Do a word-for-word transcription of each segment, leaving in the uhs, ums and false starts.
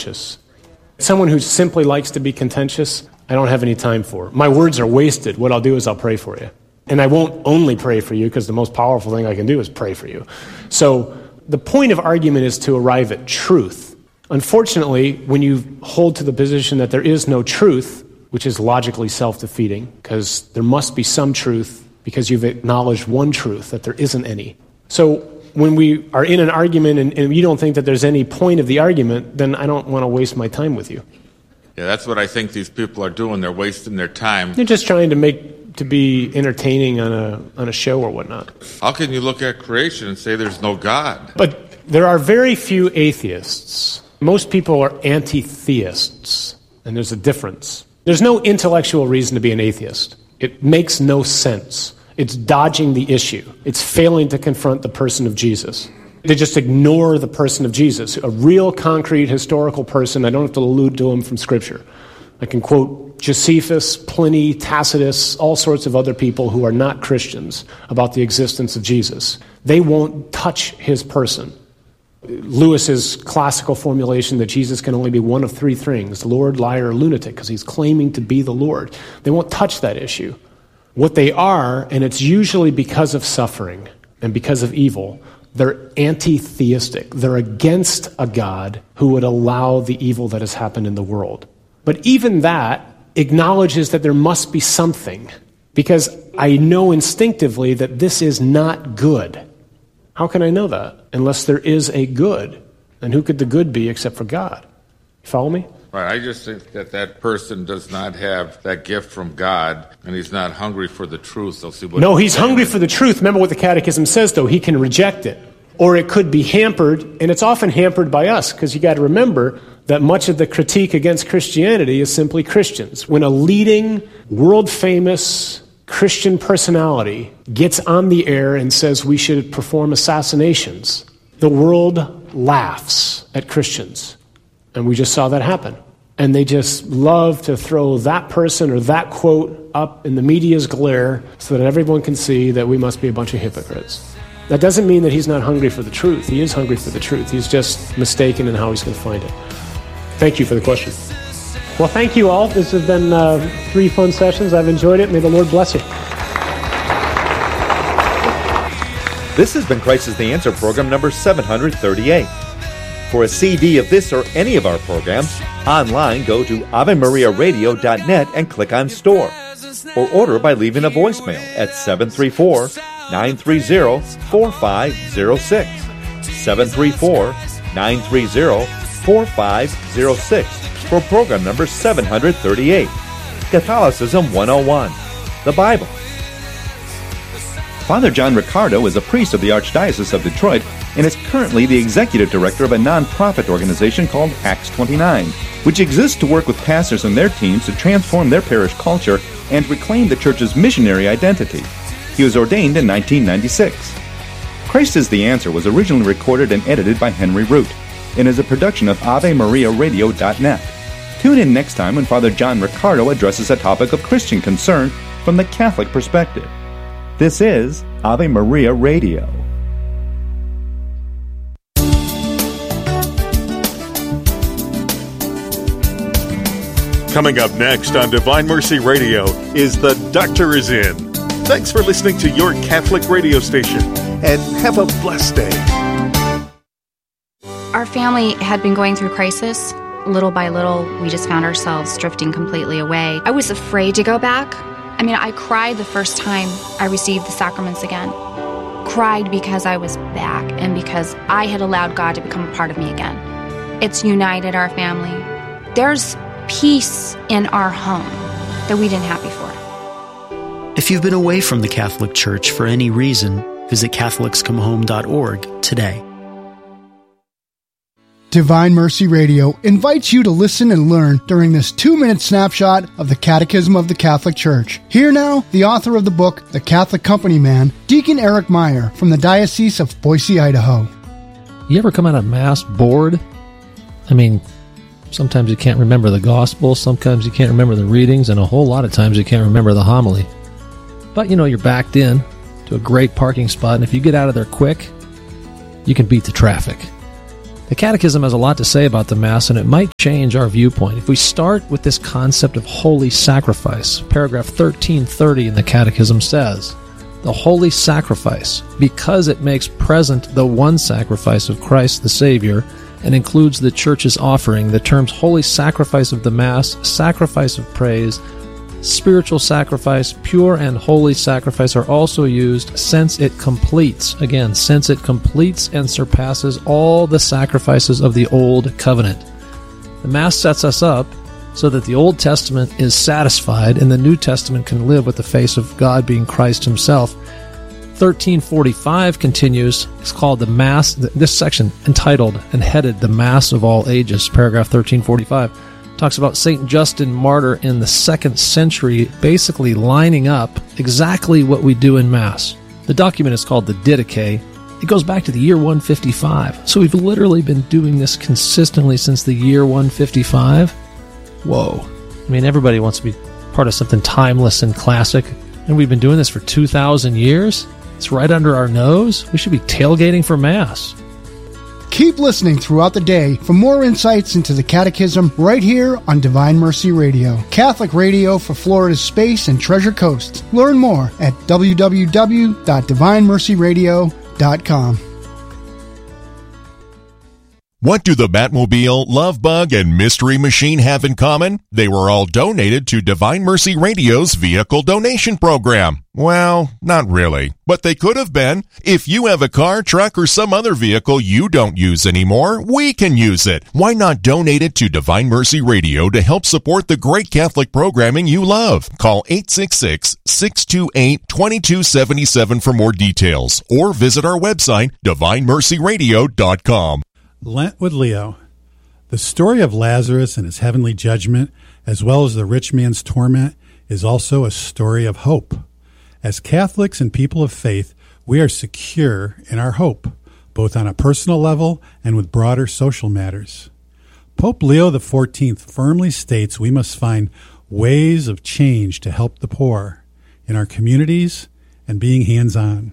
contentious. Someone who simply likes to be contentious, I don't have any time for. My words are wasted. What I'll do is I'll pray for you. And I won't only pray for you because the most powerful thing I can do is pray for you. So the point of argument is to arrive at truth. Unfortunately, when you hold to the position that there is no truth, which is logically self-defeating, because there must be some truth because you've acknowledged one truth, that there isn't any. So when we are in an argument and, and you don't think that there's any point of the argument, then I don't want to waste my time with you. Yeah, that's what I think these people are doing. They're wasting their time. They're just trying to make to be entertaining on a on a show or whatnot. How can you look at creation and say there's no God? But there are very few atheists. Most people are anti-theists, and there's a difference. There's no intellectual reason to be an atheist. It makes no sense. It's dodging the issue. It's failing to confront the person of Jesus. They just ignore the person of Jesus, a real, concrete, historical person. I don't have to allude to him from Scripture. I can quote Josephus, Pliny, Tacitus, all sorts of other people who are not Christians about the existence of Jesus. They won't touch his person. Lewis's classical formulation that Jesus can only be one of three things, Lord, liar, or lunatic, because he's claiming to be the Lord. They won't touch that issue. What they are, and it's usually because of suffering and because of evil, they're anti-theistic. They're against a God who would allow the evil that has happened in the world. But even that acknowledges that there must be something, because I know instinctively that this is not good. How can I know that? Unless there is a good. And who could the good be except for God? You follow me? Right. I just think that that person does not have that gift from God, and he's not hungry for the truth. They'll see what no, he's saying. Hungry for the truth. Remember what the Catechism says, though. He can reject it. Or it could be hampered, and it's often hampered by us, because you got to remember that much of the critique against Christianity is simply Christians. When a leading, world-famous Christian personality gets on the air and says we should perform assassinations, the world laughs at Christians. And we just saw that happen. And they just love to throw that person or that quote up in the media's glare so that everyone can see that we must be a bunch of hypocrites. That doesn't mean that he's not hungry for the truth. He is hungry for the truth. He's just mistaken in how he's going to find it. Thank you for the question. Well, thank you all. This has been uh, three fun sessions. I've enjoyed it. May the Lord bless you. This has been Christ is the Answer program number seven hundred thirty-eight. For a C D of this or any of our programs, online go to ave maria radio dot net and click on Store. Or order by leaving a voicemail at seven three four, nine three zero, four five zero six. seven three four, nine three zero, four five zero six for program number seven hundred thirty-eight. Catholicism one oh one. The Bible. Father John Riccardo is a priest of the Archdiocese of Detroit and is currently the executive director of a non-profit organization called Acts twenty-nine, which exists to work with pastors and their teams to transform their parish culture and reclaim the church's missionary identity. He was ordained in nineteen ninety-six. Christ is the Answer was originally recorded and edited by Henry Root and is a production of ave maria radio dot net. Tune in next time when Father John Riccardo addresses a topic of Christian concern from the Catholic perspective. This is Ave Maria Radio. Coming up next on Divine Mercy Radio is The Doctor Is In. Thanks for listening to your Catholic radio station, and have a blessed day. Our family had been going through crisis. Little by little, we just found ourselves drifting completely away. I was afraid to go back. I mean, I cried the first time I received the sacraments again. Cried because I was back and because I had allowed God to become a part of me again. It's united our family. There's peace in our home that we didn't have before. If you've been away from the Catholic Church for any reason, visit catholics come home dot org today. Divine Mercy Radio invites you to listen and learn during this two-minute snapshot of the Catechism of the Catholic Church. Here now, the author of the book, The Catholic Company Man, Deacon Eric Meyer from the Diocese of Boise, Idaho. You ever come out of Mass bored? I mean, sometimes you can't remember the Gospel, sometimes you can't remember the readings, and a whole lot of times you can't remember the homily. But, you know, you're backed in to a great parking spot, and if you get out of there quick, you can beat the traffic. The Catechism has a lot to say about the Mass, and it might change our viewpoint. If we start with this concept of holy sacrifice, paragraph thirteen thirty in the Catechism says, "The holy sacrifice, because it makes present the one sacrifice of Christ the Savior, and includes the Church's offering, the terms holy sacrifice of the Mass, sacrifice of praise, spiritual sacrifice, pure and holy sacrifice are also used since it completes, again, since it completes and surpasses all the sacrifices of the Old Covenant. The Mass sets us up so that the Old Testament is satisfied and the New Testament can live with the face of God being Christ himself." thirteen forty-five continues, it's called the Mass, this section entitled and headed The Mass of All Ages, paragraph thirteen forty-five. Talks about Saint Justin Martyr in the second century basically lining up exactly what we do in Mass. The document is called the Didache. It goes back to the year one fifty-five. So we've literally been doing this consistently since the year one fifty-five. Whoa. I mean, everybody wants to be part of something timeless and classic. And we've been doing this for two thousand years? It's right under our nose? We should be tailgating for Mass. Keep listening throughout the day for more insights into the Catechism right here on Divine Mercy Radio, Catholic radio for Florida's Space and Treasure Coast. Learn more at w w w dot divine mercy radio dot com. What do the Batmobile, Love Bug, and Mystery Machine have in common? They were all donated to Divine Mercy Radio's vehicle donation program. Well, not really, but they could have been. If you have a car, truck, or some other vehicle you don't use anymore, we can use it. Why not donate it to Divine Mercy Radio to help support the great Catholic programming you love? Call eight six six, six two eight, two two seven seven for more details, or visit our website, divine mercy radio dot com. Lent with Leo. The story of Lazarus and his heavenly judgment, as well as the rich man's torment, is also a story of hope. As Catholics and people of faith, we are secure in our hope, both on a personal level and with broader social matters. Pope Leo the fourteenth firmly states we must find ways of change to help the poor in our communities and being hands-on.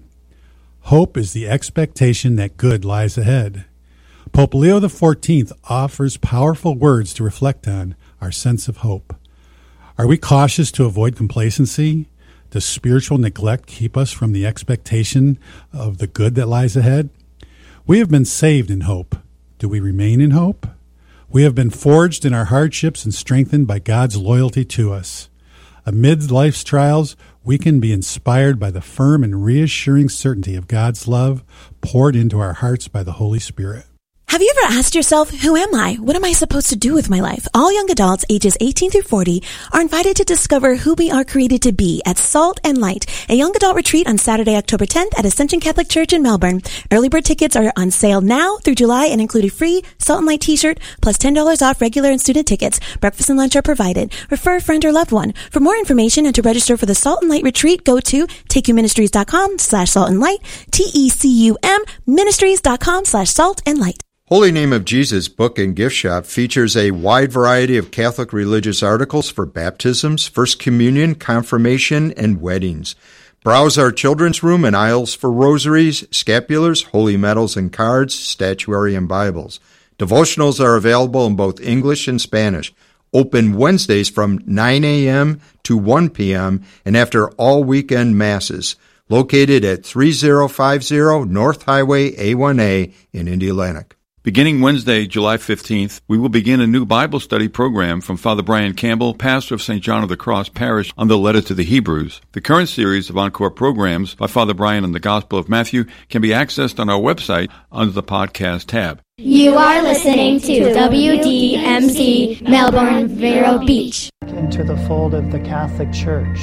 Hope is the expectation that good lies ahead. Pope Leo the fourteenth offers powerful words to reflect on our sense of hope. Are we cautious to avoid complacency? Does spiritual neglect keep us from the expectation of the good that lies ahead? We have been saved in hope. Do we remain in hope? We have been forged in our hardships and strengthened by God's loyalty to us. Amid life's trials, we can be inspired by the firm and reassuring certainty of God's love poured into our hearts by the Holy Spirit. Have you ever asked yourself, who am I? What am I supposed to do with my life? All young adults ages eighteen through forty are invited to discover who we are created to be at Salt and Light, a young adult retreat on Saturday, October tenth at Ascension Catholic Church in Melbourne. Early bird tickets are on sale now through July and include a free Salt and Light t-shirt plus ten dollars off regular and student tickets. Breakfast and lunch are provided. Refer a friend or loved one. For more information and to register for the Salt and Light retreat, go to takeyouministries.com slash salt and light, T-E-C-U-M ministries.com slash salt and light. Holy Name of Jesus book and gift shop features a wide variety of Catholic religious articles for baptisms, First Communion, confirmation, and weddings. Browse our children's room and aisles for rosaries, scapulars, holy medals and cards, statuary, and Bibles. Devotionals are available in both English and Spanish. Open Wednesdays from nine a.m. to one p.m. and after all weekend masses. Located at thirty fifty North Highway A one A in Indianapolis. Beginning Wednesday, July fifteenth, we will begin a new Bible study program from Father Brian Campbell, pastor of Saint John of the Cross Parish, on the letter to the Hebrews. The current series of encore programs by Father Brian on the Gospel of Matthew can be accessed on our website under the podcast tab. You are listening to W D M C Melbourne Vero Beach. Into the fold of the Catholic Church.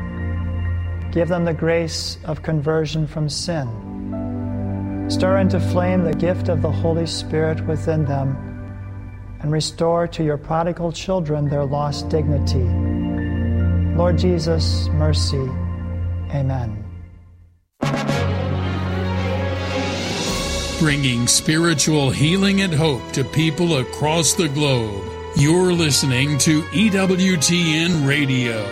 Give them the grace of conversion from sin. Stir into flame the gift of the Holy Spirit within them, and restore to your prodigal children their lost dignity. Lord Jesus, mercy. Amen. Bringing spiritual healing and hope to people across the globe. You're listening to E W T N Radio.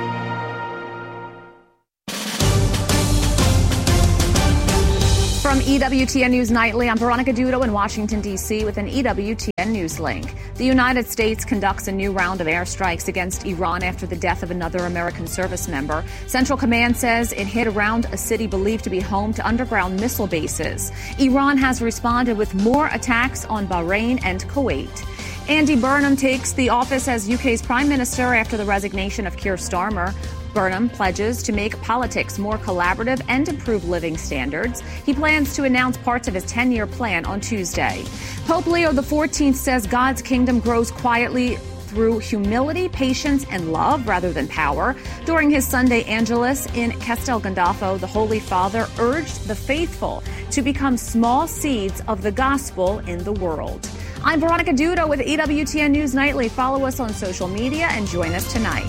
From E W T N News Nightly. I'm Veronica Dudo in Washington, D C with an E W T N News link. The United States conducts a new round of airstrikes against Iran after the death of another American service member. Central Command says it hit around a city believed to be home to underground missile bases. Iran has responded with more attacks on Bahrain and Kuwait. Andy Burnham takes the office as U K's Prime Minister after the resignation of Keir Starmer. Burnham pledges to make politics more collaborative and improve living standards. He plans to announce parts of his ten-year plan on Tuesday. Pope Leo the fourteenth says God's kingdom grows quietly through humility, patience, and love rather than power. During his Sunday Angelus in Castel Gandolfo, the Holy Father urged the faithful to become small seeds of the gospel in the world. I'm Veronica Dudo with E W T N News Nightly. Follow us on social media and join us tonight.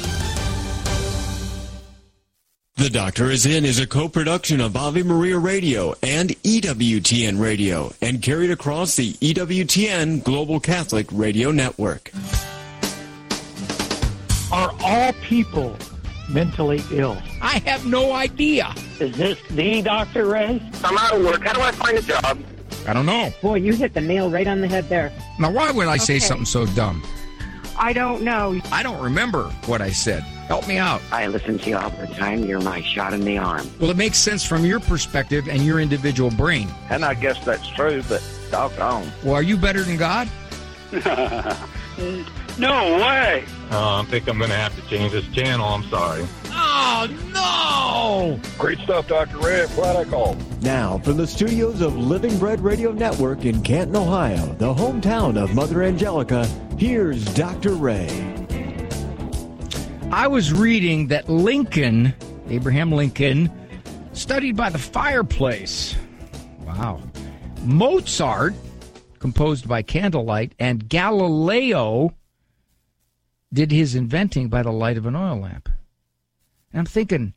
The Doctor Is In is a co-production of Ave Maria Radio and E W T N Radio and carried across the E W T N Global Catholic Radio Network. Are all people mentally ill? I have no idea. Is this the Doctor Ray? I'm out of work. How do I find a job? I don't know. Boy, you hit the nail right on the head there. Now, why would I say Okay. something so dumb? I don't know. I don't remember what I said. Help me out. I listen to you all the time. You're my shot in the arm. Well, it makes sense from your perspective and your individual brain. And I guess that's true, but doggone. Well, are you better than God? No way. Uh, I think I'm going to have to change this channel. I'm sorry. Oh, no! Great stuff, Doctor Ray. Glad I called. Now, from the studios of Living Bread Radio Network in Canton, Ohio, the hometown of Mother Angelica, here's Doctor Ray. I was reading that Lincoln, Abraham Lincoln, studied by the fireplace. Wow. Mozart, composed by candlelight, and Galileo did his inventing by the light of an oil lamp. And I'm thinking,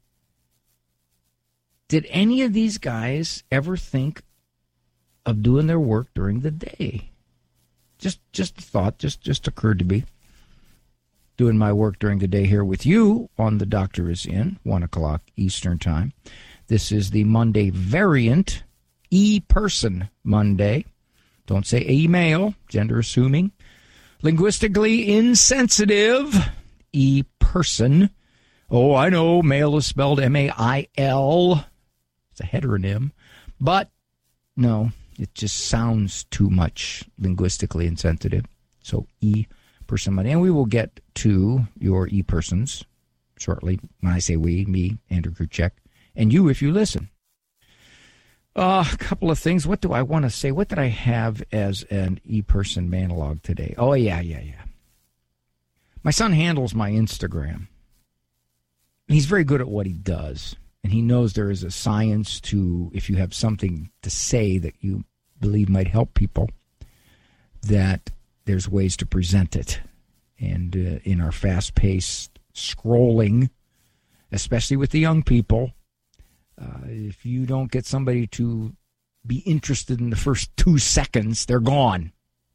did any of these guys ever think of doing their work during the day? Just just a thought, just, just occurred to me. Doing my work during the day here with you on The Doctor Is In, one o'clock Eastern Time. This is the Monday variant, E-Person Monday. Don't say email, gender assuming. Linguistically insensitive, E-Person. Oh, I know, male is spelled M A I L. It's a heteronym. But, no, it just sounds too much linguistically insensitive. So, E-Person Monday. And we will get to your E-Persons shortly. When I say we, me, Andrew Kruchek, and you if you listen. Uh, a couple of things. What do I want to say? What did I have as an E-Person monologue today? Oh, yeah, yeah, yeah. My son handles my Instagram. He's very good at what he does. And he knows there is a science to, if you have something to say that you believe might help people, that there's ways to present it. And uh, in our fast-paced scrolling, especially with the young people, Uh, if you don't get somebody to be interested in the first two seconds, they're gone.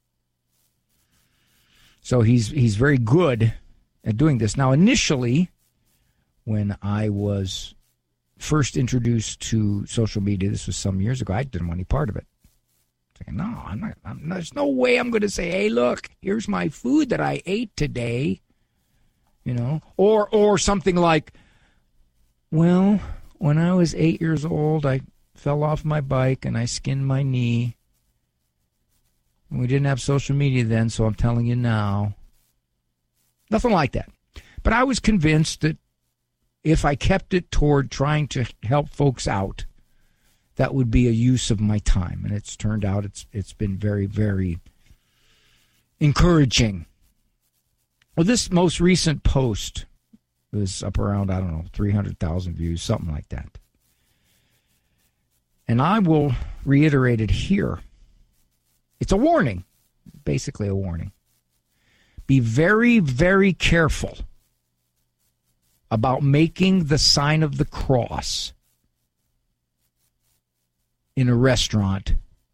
So he's he's very good at doing this. Now, initially, when I was first introduced to social media, this was some years ago, I didn't want any part of it. Saying, no, I'm not, I'm, there's no way I'm going to say, hey, look, here's my food that I ate today. You know, or or something like, well, when I was eight years old, I fell off my bike and I skinned my knee. We didn't have social media then, so I'm telling you now. Nothing like that. But I was convinced that if I kept it toward trying to help folks out, that would be a use of my time. And it's turned out it's it's been very, very encouraging. Well, this most recent post was up around, I don't know, three hundred thousand views, something like that. And I will reiterate it here. It's a warning, basically a warning. Be very, very careful about making the sign of the cross in a restaurant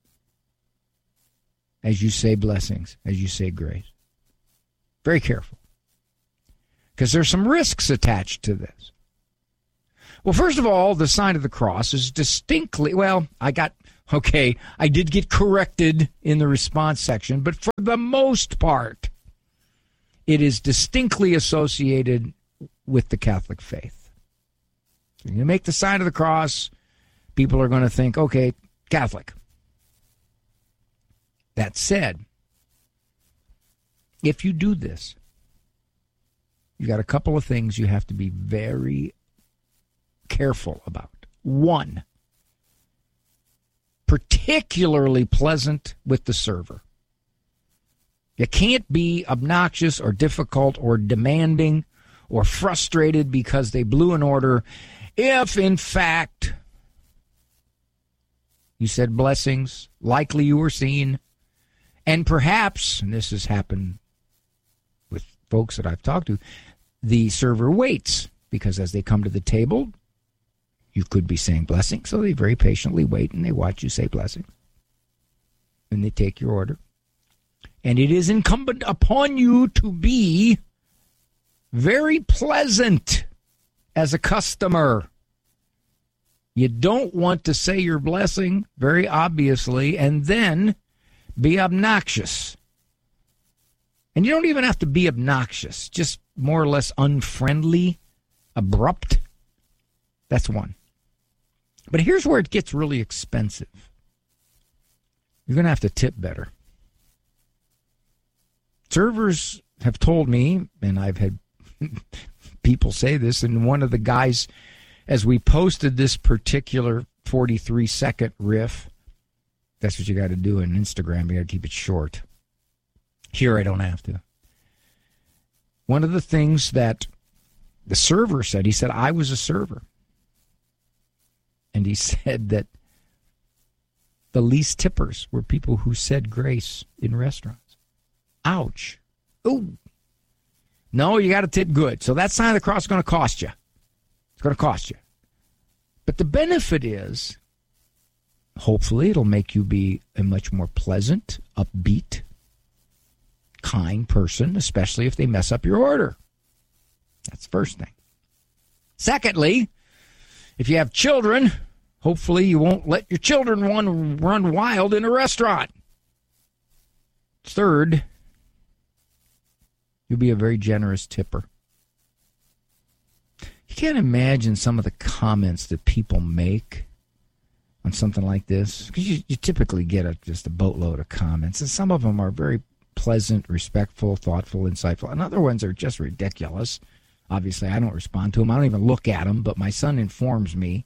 as you say blessings, as you say grace. Very careful. Because there's some risks attached to this. Well, first of all, the sign of the cross is distinctly, well, I got Okay, I did get corrected in the response section, but for the most part, it is distinctly associated with the Catholic faith. You make the sign of the cross, people are going to think, okay, Catholic. That said, if you do this, you got a couple of things you have to be very careful about. One, particularly pleasant with the server. You can't be obnoxious or difficult or demanding or frustrated because they blew an order if, in fact, you said blessings, likely you were seen, and perhaps, and this has happened with folks that I've talked to, the server waits because as they come to the table, you could be saying blessings, so they very patiently wait and they watch you say blessings. And they take your order. And it is incumbent upon you to be very pleasant as a customer. You don't want to say your blessing very obviously and then be obnoxious. And you don't even have to be obnoxious, just more or less unfriendly, abrupt. That's one. But here's where it gets really expensive. You're going to have to tip better. Servers have told me, and I've had people say this, and one of the guys, as we posted this particular forty-three second riff, that's what you got to do on Instagram. You got to keep it short. Here I don't have to. One of the things that the server said, he said, I was a server. And he said that the least tippers were people who said grace in restaurants. Ouch. Ooh. No, you got to tip good. So that sign of the cross is going to cost you. It's going to cost you. But the benefit is, hopefully, it'll make you be a much more pleasant, upbeat, kind person, especially if they mess up your order. That's the first thing. Secondly, if you have children, hopefully you won't let your children run, run wild in a restaurant. Third, you'll be a very generous tipper. You can't imagine some of the comments that people make on something like this, because you, you typically get a, just a boatload of comments, and some of them are very pleasant, respectful, thoughtful, insightful, and other ones are just ridiculous. Obviously, I don't respond to them. I don't even look at them, but my son informs me.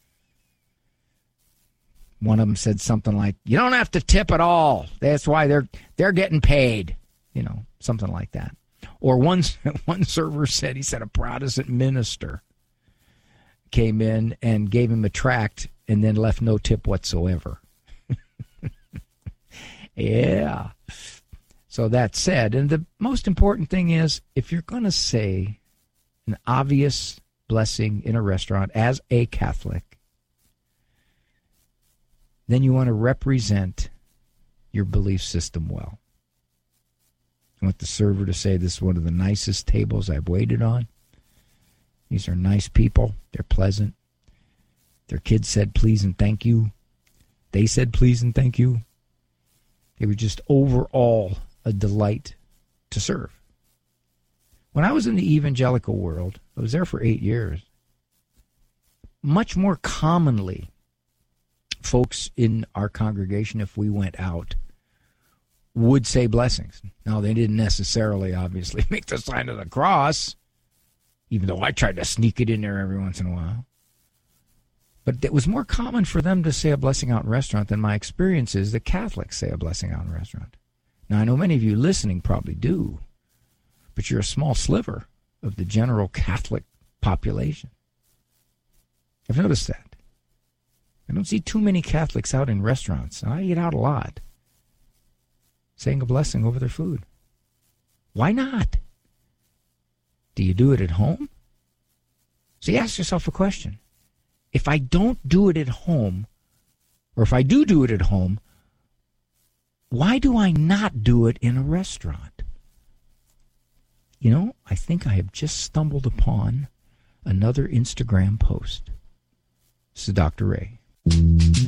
One of them said something like, you don't have to tip at all. That's why they're they're getting paid. You know, something like that. Or one, one server said, he said a Protestant minister came in and gave him a tract and then left no tip whatsoever. Yeah. So that said, and the most important thing is, if you're going to say an obvious blessing in a restaurant as a Catholic, then you want to represent your belief system well. I want the server to say, this is one of the nicest tables I've waited on. These are nice people. They're pleasant. Their kids said please and thank you. They said please and thank you. They were just overall a delight to serve. When I was in the evangelical world, I was there for eight years. Much more commonly, folks in our congregation, if we went out, would say blessings. Now, they didn't necessarily, obviously, make the sign of the cross, even though I tried to sneak it in there every once in a while. But it was more common for them to say a blessing out in a restaurant than my experience is that Catholics say a blessing out in a restaurant. Now, I know many of you listening probably do, but you're a small sliver of the general Catholic population. I've noticed that. I don't see too many Catholics out in restaurants, and I eat out a lot, saying a blessing over their food. Why not? Do you do it at home? So you ask yourself a question. If I don't do it at home, or if I do do it at home, why do I not do it in a restaurant? You know, I think I have just stumbled upon another Instagram post. This is Doctor Ray.